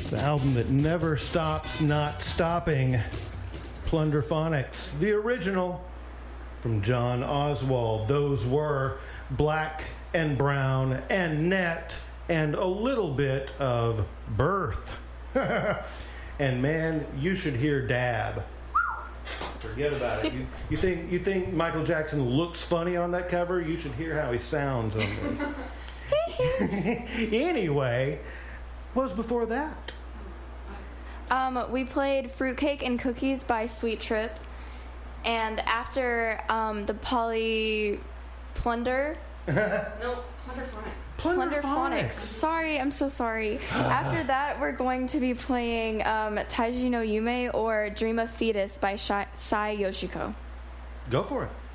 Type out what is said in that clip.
The album that never stops not stopping, Plunderphonics, the original from John Oswald. Those were Black and Brown and Net and a little bit of Birth. And man, you should hear Dab. Forget about it. You think Michael Jackson looks funny on that cover? You should hear how he sounds on this. Anyway, what was before that? We played Fruitcake and Cookies by Sweet Trip. And after the Plunder... No, Plunderphonics. Plunderphonics. Sorry, I'm so sorry. After that, we're going to be playing Taiji no Yume or Dream of Fetus by Sai Yoshiko. Go for it.